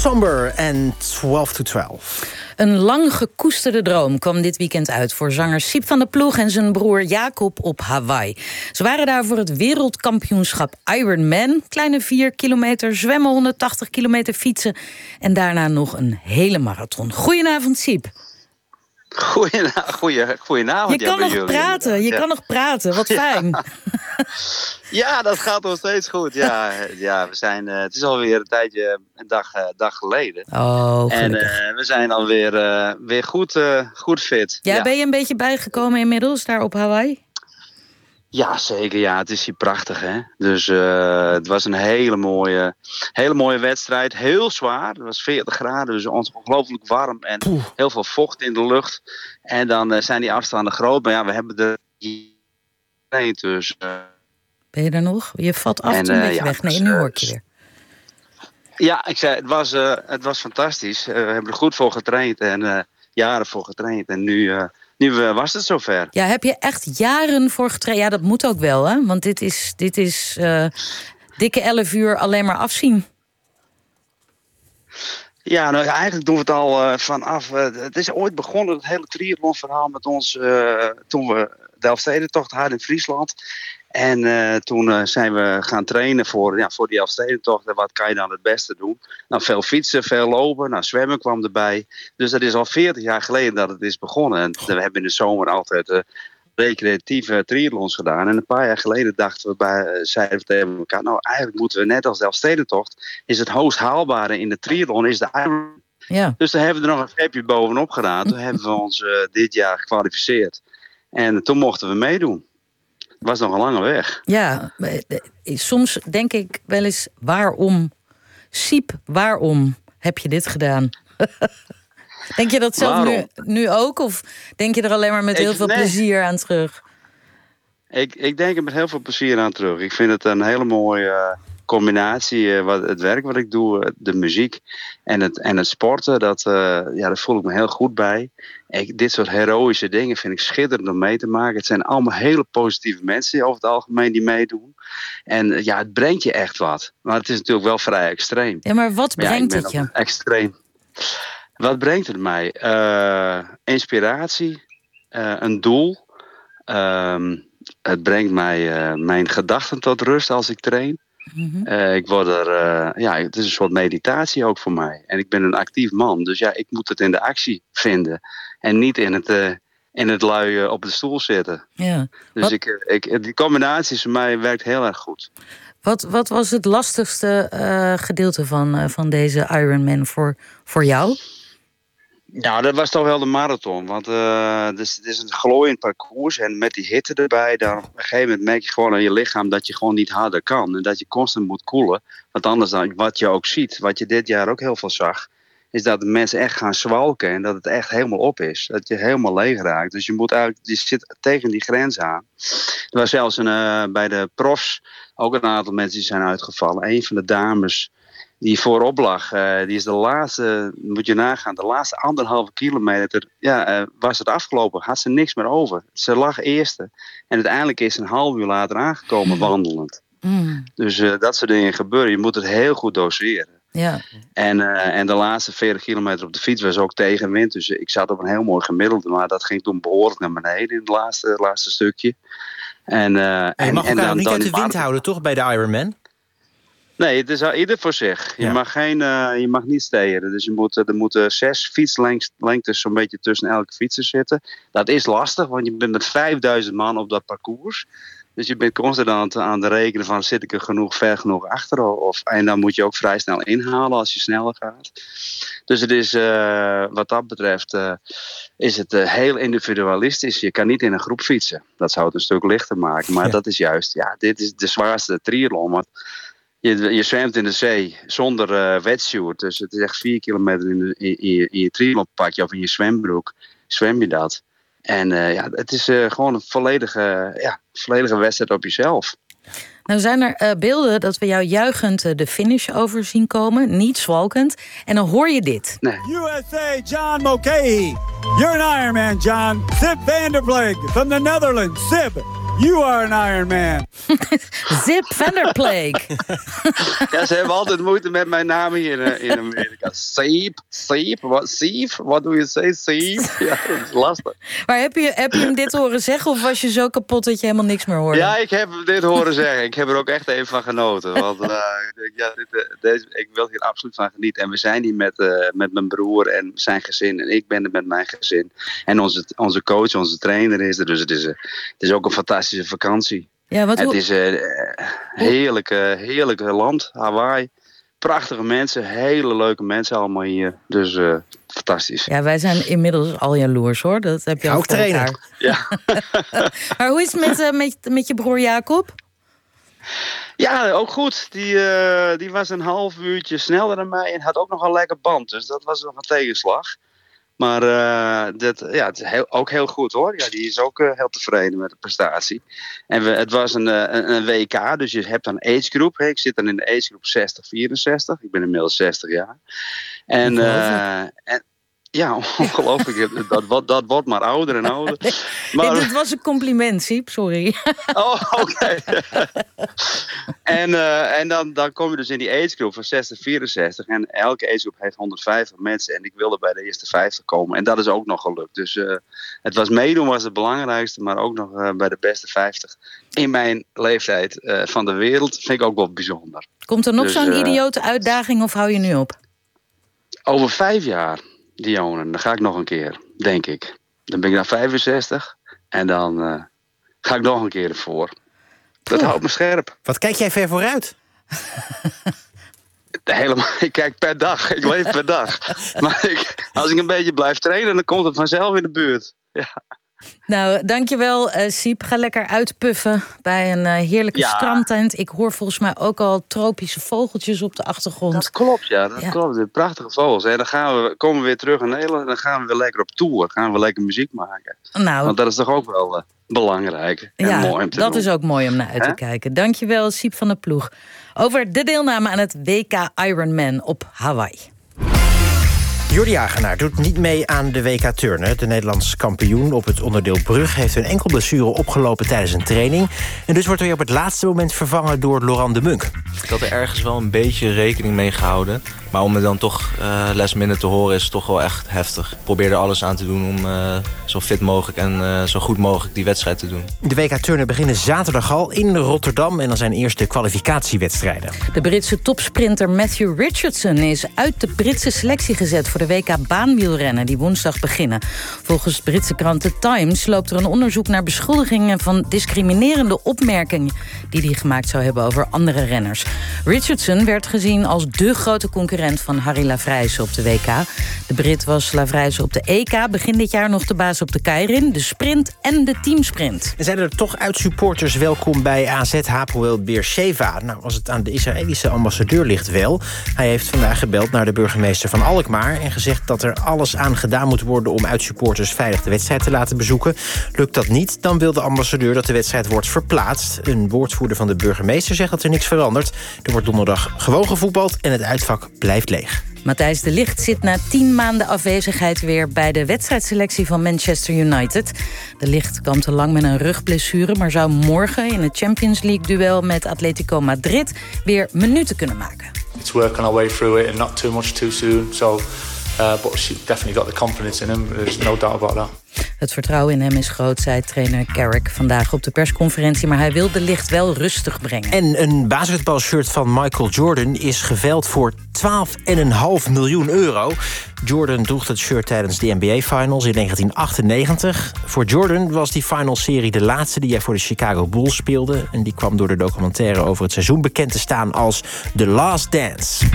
Somber en 12 to 12. Een lang gekoesterde droom kwam dit weekend uit voor zanger Siep van der Ploeg en zijn broer Jacob op Hawaii. Ze waren daar voor het wereldkampioenschap Ironman. Kleine 4 kilometer zwemmen, 180 kilometer fietsen en daarna nog een hele marathon. Goedenavond, Siep. Goedenavond. Je kan nog praten, je kan nog praten. Wat fijn. Ja, dat gaat nog steeds goed. Ja, we zijn, het is alweer een tijdje, een dag geleden. Oh, gelukkig. En we zijn alweer weer goed fit. Ja, ben je een beetje bijgekomen inmiddels daar op Hawaii? Ja, zeker. Ja, het is hier prachtig, hè. Dus het was een hele mooie wedstrijd. Heel zwaar. Het was 40 graden, dus ongelooflijk warm en heel veel vocht in de lucht. En dan zijn die afstanden groot. Maar ja, we hebben de dus. Ben je er nog? Je valt af en toe een beetje weg. Nee, nu hoor ik je weer. Ja, ik zei, het was fantastisch. We hebben er goed voor getraind en jaren voor getraind. En nu was het zover. Ja, heb je echt jaren voor getraind? Ja, dat moet ook wel, hè? Want dit is dikke 11 uur alleen maar afzien. Ja, nou eigenlijk doen we het al vanaf. Het is ooit begonnen, het hele triathlon-verhaal met ons toen we de Elfstedentocht hadden in Friesland. En toen zijn we gaan trainen voor die Elfstedentocht. En wat kan je dan het beste doen? Nou, veel fietsen, veel lopen. Nou, zwemmen kwam erbij. Dus dat is al 40 jaar geleden dat het is begonnen. En we hebben in de zomer altijd recreatieve triathlons gedaan. En een paar jaar geleden zeiden we tegen elkaar, nou, eigenlijk moeten we net als de Elfstedentocht, is het hoogst haalbare in de triathlon is de Ironman. Ja. Dus daar hebben we er nog een schepje bovenop gedaan. Toen hebben we ons dit jaar gekwalificeerd. En toen mochten we meedoen. Het was nog een lange weg. Ja, soms denk ik wel eens, waarom? Siep, waarom heb je dit gedaan? Denk je dat zelf nu ook? Of denk je er alleen maar met heel veel plezier aan terug? Ik denk er met heel veel plezier aan terug. Ik vind het een hele mooie combinatie. Het werk wat ik doe, de muziek en het sporten. Daar voel ik me heel goed bij. Dit soort heroïsche dingen vind ik schitterend om mee te maken. Het zijn allemaal hele positieve mensen over het algemeen die meedoen. En ja, het brengt je echt wat. Maar het is natuurlijk wel vrij extreem. Ja, maar wat brengt het je? Extreem. Wat brengt het mij? Inspiratie, een doel. Het brengt mij mijn gedachten tot rust als ik train. Mm-hmm. Ik word het is een soort meditatie ook voor mij. En ik ben een actief man, dus ja, ik moet het in de actie vinden. En niet in het lui op de stoel zitten. Ja. Dus die combinatie voor mij werkt heel erg goed. Wat was het lastigste gedeelte van deze Ironman voor jou? Nou, dat was toch wel de marathon. Want het is een glooiend parcours. En met die hitte erbij, dan op een gegeven moment merk je gewoon aan je lichaam dat je gewoon niet harder kan. En dat je constant moet koelen. Want anders dan wat je ook ziet, wat je dit jaar ook heel veel zag, is dat de mensen echt gaan zwalken en dat het echt helemaal op is. Dat je helemaal leeg raakt. Dus je zit tegen die grens aan. Er was zelfs bij de profs ook een aantal mensen die zijn uitgevallen. Een van de dames die voorop lag, die is de laatste, moet je nagaan, de laatste 1,5 kilometer was het afgelopen. Had ze niks meer over. Ze lag eerste. En uiteindelijk is ze een half uur later aangekomen wandelend. Mm. Dus dat soort dingen gebeuren. Je moet het heel goed doseren. Ja. En de laatste 40 kilometer op de fiets was ook tegenwind. Dus ik zat op een heel mooi gemiddelde. Maar dat ging toen behoorlijk naar beneden in het laatste stukje. Je mag elkaar niet uit de wind houden, toch, bij de Ironman? Nee, het is ieder voor zich. Je mag niet steren. Dus er moeten 6 fietslengtes zo'n beetje tussen elke fietser zitten. Dat is lastig, want je bent met 5000 man op dat parcours. Dus je bent constant aan het rekenen van, zit ik er ver genoeg achter? En dan moet je ook vrij snel inhalen als je sneller gaat. Dus het is, wat dat betreft, is het heel individualistisch. Je kan niet in een groep fietsen. Dat zou het een stuk lichter maken. Maar dat is juist, dit is de zwaarste triathlon. Want je zwemt in de zee zonder wetsuit. Dus het is echt 4 kilometer in je triathlonpakje of in je zwembroek. Zwem je dat. En het is gewoon een volledige wedstrijd op jezelf. Nou zijn er beelden dat we jou juichend de finish over zien komen. Niet zwalkend. En dan hoor je dit. Nee. USA, John Mulcahy. You're an Ironman, John. Sip van der Bleg from the Netherlands. Sip, You are an Iron Man. Zip Vanderpleeg. Ja, ze hebben altijd moeite met mijn naam hier in Amerika. Seep, what do you say, Seep? Ja, dat is lastig. Maar heb je hem dit horen zeggen of was je zo kapot dat je helemaal niks meer hoorde? Ja, ik heb dit horen zeggen. Ik heb er ook echt even van genoten. Want ik wil hier absoluut van genieten. En we zijn hier met mijn broer en zijn gezin. En ik ben er met mijn gezin. En onze coach, onze trainer is er. Dus het is ook een fantastische vakantie. Ja, het is een heerlijke land, Hawaii. Prachtige mensen, hele leuke mensen allemaal hier. Dus fantastisch. Ja, wij zijn inmiddels al jaloers, hoor. Dat heb je ook trainer. Ja. Maar hoe is het met je broer Jacob? Ja, ook goed. Die was een half uurtje sneller dan mij en had ook nog een lekker band. Dus dat was nog een tegenslag. Maar het is ook heel goed, hoor. Ja, die is ook heel tevreden met de prestatie. En het was een WK, dus je hebt een agegroep. Ik zit dan in de agegroep 60-64. Ik ben inmiddels 60 jaar. En ja, ongelooflijk. Dat wordt maar ouder en ouder. Maar... Dit was een compliment, Siep, sorry. Oh, oké. En dan kom je dus in die agegroep van 60-64. En elke agegroep heeft 150 mensen. En ik wilde bij de eerste 50 komen. En dat is ook nog gelukt. Dus het was meedoen was het belangrijkste. Maar ook nog bij de beste 50 in mijn leeftijd van de wereld. Vind ik ook wel bijzonder. Komt er nog zo'n idiote uitdaging of hou je nu op? Over 5 jaar. Dionne, dan ga ik nog een keer, denk ik. Dan ben ik dan 65 en dan ga ik nog een keer ervoor. Dat houdt me scherp. Wat kijk jij ver vooruit? Helemaal, ik kijk per dag, ik leef per dag. Maar als ik een beetje blijf trainen, dan komt het vanzelf in de buurt. Ja. Nou, dankjewel, Siep. Ga lekker uitpuffen bij een heerlijke strandtent. Ik hoor volgens mij ook al tropische vogeltjes op de achtergrond. Dat klopt, dat klopt. Prachtige vogels. En dan komen we weer terug in Nederland en dan gaan we weer lekker op tour. Gaan we lekker muziek maken. Nou, want dat is toch ook wel belangrijk en mooi om te doen. Dat is ook mooi om naar uit te kijken. Dankjewel, Siep van der Ploeg. Over de deelname aan het WK Ironman op Hawaii. Jordi Hagenaar doet niet mee aan de WK Turnen. De Nederlandse kampioen op het onderdeel brug heeft een enkel blessure opgelopen tijdens een training. En dus wordt hij op het laatste moment vervangen door Laurent de Munk. Ik had er ergens wel een beetje rekening mee gehouden. Maar om het dan toch last minute te horen is toch wel echt heftig. Ik probeer er alles aan te doen om zo fit mogelijk en zo goed mogelijk die wedstrijd te doen. De WK Turnen beginnen zaterdag al in Rotterdam en dan zijn eerst de kwalificatiewedstrijden. De Britse topsprinter Matthew Richardson is uit de Britse selectie gezet voor de WK baanwielrennen die woensdag beginnen. Volgens de Britse krant The Times loopt er een onderzoek naar beschuldigingen van discriminerende opmerkingen die hij gemaakt zou hebben over andere renners. Richardson werd gezien als dé grote concurrent van Harry Lavrijse op de WK. De Brit was Lavrijse op de EK, begin dit jaar nog de baas op de keirin, de sprint en de teamsprint. En zijn er toch uitsupporters welkom bij AZ Hapoel Beersheva? Nou, als het aan de Israëlische ambassadeur ligt wel. Hij heeft vandaag gebeld naar de burgemeester van Alkmaar en gezegd dat er alles aan gedaan moet worden om uitsupporters veilig de wedstrijd te laten bezoeken. Lukt dat niet, dan wil de ambassadeur dat de wedstrijd wordt verplaatst. Een woordvoerder van de burgemeester zegt dat er niks verandert. Er wordt donderdag gewoon gevoetbald en het uitvak blijft leeg. Matthijs de Ligt zit na 10 maanden afwezigheid weer bij de wedstrijdselectie van Manchester United. De Ligt kwam te lang met een rugblessure, maar zou morgen in het Champions League-duel met Atletico Madrid weer minuten kunnen maken. It's working our way through it and not too much too soon. So, but she definitely got the confidence in him. There's no doubt about that. Het vertrouwen in hem is groot, zei trainer Carrick vandaag op de persconferentie, maar hij wil de Ligt wel rustig brengen. En een basketbalshirt van Michael Jordan is geveild voor €12,5 miljoen. Jordan droeg het shirt tijdens de NBA Finals in 1998. Voor Jordan was die finalserie de laatste die hij voor de Chicago Bulls speelde. En die kwam door de documentaire over het seizoen bekend te staan als The Last Dance.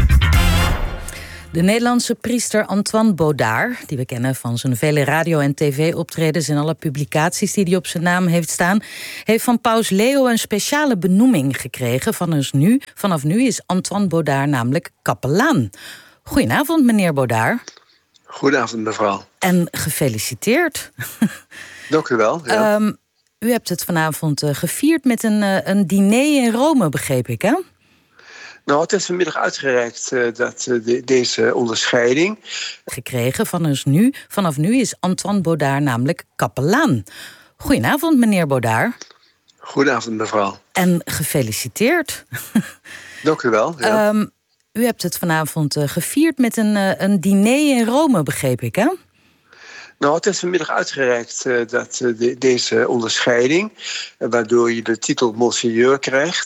De Nederlandse priester Antoine Baudard, die we kennen van zijn vele radio- en tv-optredens en alle publicaties die hij op zijn naam heeft staan, heeft van paus Leo een speciale benoeming gekregen. Vanaf nu is Antoine Baudard namelijk kapelaan. Goedenavond, meneer Baudard. Goedenavond, mevrouw. En gefeliciteerd. Dank u wel. Ja. U hebt het vanavond gevierd met een diner in Rome, begreep ik, hè? Nou, het is vanmiddag uitgereikt deze onderscheiding. Gekregen vanaf nu is Antoine Baudard namelijk kapelaan. Goedenavond, meneer Baudard. Goedenavond, mevrouw. En gefeliciteerd. Dank u wel. Ja. U hebt het vanavond gevierd met een diner in Rome, begreep ik, hè? Nou, het is vanmiddag uitgereikt deze onderscheiding, waardoor je de titel Monseigneur krijgt.